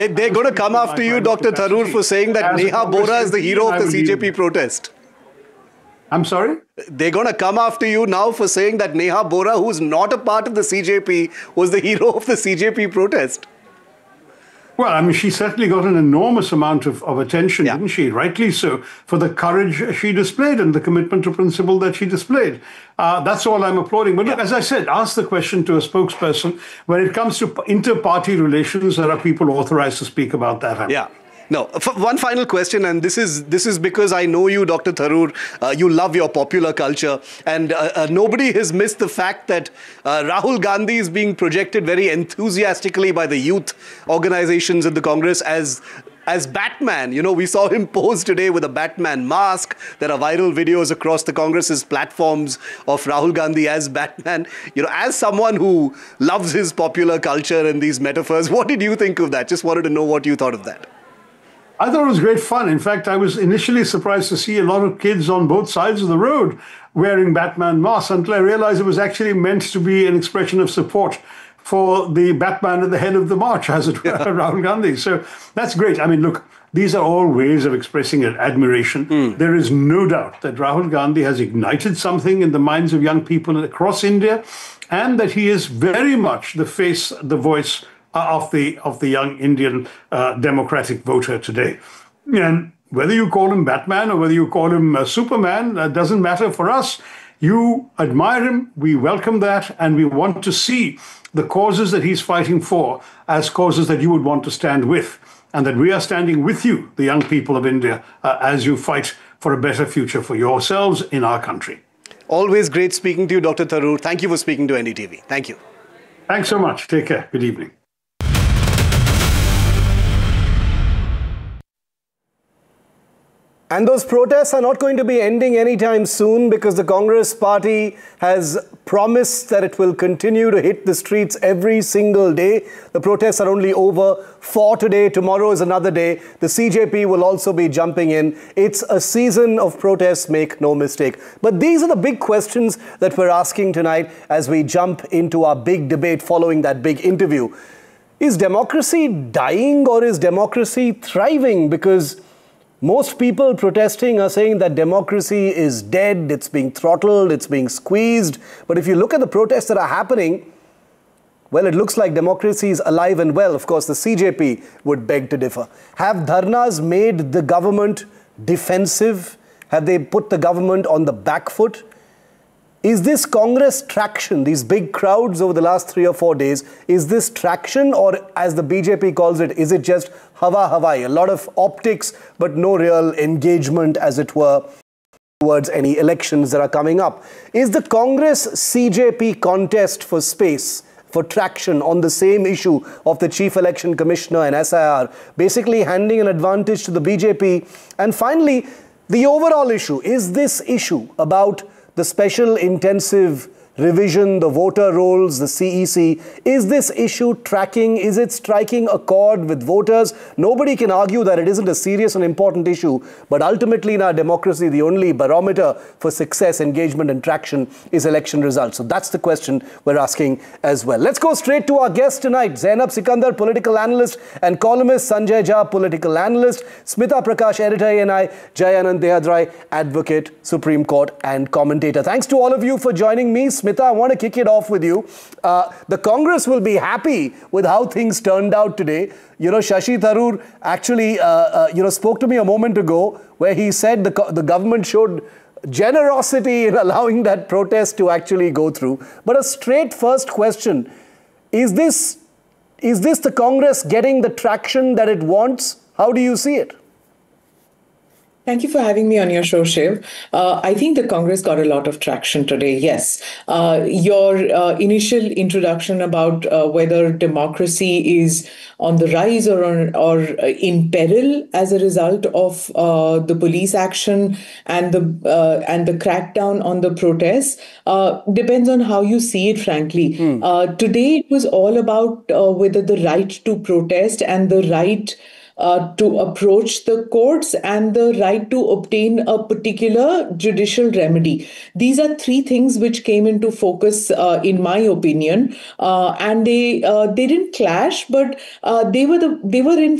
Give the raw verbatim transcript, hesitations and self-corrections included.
They're going to come after you, Doctor Tharoor, for saying that Neha Bora is the hero of the C J P protest. I'm sorry? They're going to come after you now for saying that Neha Bora, who's not a part of the C J P, was the hero of the C J P protest. Well, I mean, she certainly got an enormous amount of, of attention, yeah. didn't she? Rightly so, for the courage she displayed and the commitment to principle that she displayed. Uh, that's all I'm applauding. But look, yeah. as I said, ask the question to a spokesperson. When it comes to inter-party relations, there are people authorized to speak about that. Yeah. No, one final question, and this is this is because I know you, Doctor Tharoor. Uh, you love your popular culture, and uh, uh, nobody has missed the fact that uh, Rahul Gandhi is being projected very enthusiastically by the youth organizations in the Congress as as Batman. You know, we saw him pose today with a Batman mask. There are viral videos across the Congress's platforms of Rahul Gandhi as Batman. You know, as someone who loves his popular culture and these metaphors, what did you think of that? Just wanted to know what you thought of that. I thought it was great fun. In fact, I was initially surprised to see a lot of kids on both sides of the road wearing Batman masks until I realized it was actually meant to be an expression of support for the Batman at the head of the march, as it were, yeah. Rahul Gandhi. So that's great. I mean, look, these are all ways of expressing admiration. Mm. There is no doubt that Rahul Gandhi has ignited something in the minds of young people across India, and that he is very much the face, the voice of the of the young Indian uh, democratic voter today. And whether you call him Batman or whether you call him uh, Superman, that doesn't matter for us. You admire him, we welcome that, and we want to see the causes that he's fighting for as causes that you would want to stand with, and that we are standing with you, the young people of India, uh, as you fight for a better future for yourselves in our country. Always great speaking to you, Doctor Tharoor. Thank you for speaking to N D T V. Thank you. Thanks so much. Take care. Good evening. And those protests are not going to be ending anytime soon, because the Congress party has promised that it will continue to hit the streets every single day. The protests are only over for today. Tomorrow is another day. The C J P will also be jumping in. It's a season of protests, make no mistake. But these are the big questions that we're asking tonight as we jump into our big debate following that big interview. Is democracy dying or is democracy thriving? Because most people protesting are saying that democracy is dead, it's being throttled, it's being squeezed. But if you look at the protests that are happening, well, it looks like democracy is alive and well. Of course, the C J P would beg to differ. Have dharnas made the government defensive? Have they put the government on the back foot? Is this Congress traction, these big crowds over the last three or four days, is this traction, or as the B J P calls it, is it just hawa hawai, a lot of optics but no real engagement, as it were, towards any elections that are coming up? Is the Congress C J P contest for space, for traction on the same issue of the Chief Election Commissioner and S I R basically handing an advantage to the B J P? And finally, the overall issue, is this issue about the special intensive revision, the voter rolls, the C E C, is this issue tracking? Is it striking a chord with voters? Nobody can argue that it isn't a serious and important issue, but ultimately in our democracy, the only barometer for success, engagement and traction is election results. So that's the question we're asking as well. Let's go straight to our guest tonight. Zainab Sikandar, political analyst and columnist; Sanjay Jha, political analyst; Smita Prakash, editor A N I; Jayanand Dehadrai, advocate, Supreme Court and commentator. Thanks to all of you for joining me. Smita, I want to kick it off with you. Uh, the Congress will be happy with how things turned out today. You know, Shashi Tharoor actually, uh, uh, you know, spoke to me a moment ago where he said the, the government showed generosity in allowing that protest to actually go through. But a straight first question, is this, is this the Congress getting the traction that it wants? How do you see it? Thank you for having me on your show, Shiv. Uh, I think the Congress got a lot of traction today, yes. Uh, your uh, initial introduction about uh, whether democracy is on the rise or, on, or in peril as a result of uh, the police action and the uh, and the crackdown on the protests uh, depends on how you see it, frankly. Mm. Uh, today, it was all about uh, whether the right to protest and the right uh, to approach the courts and the right to obtain a particular judicial remedy. These are three things which came into focus, uh, in my opinion, uh, and they uh, they didn't clash, but uh, they were the they were in